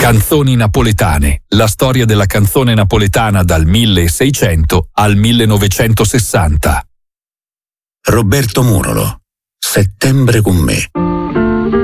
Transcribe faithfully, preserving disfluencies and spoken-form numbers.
Canzoni napoletane, la storia della canzone napoletana dal milleseicento al millenovecentosessanta. Roberto Murolo, Settembre con me.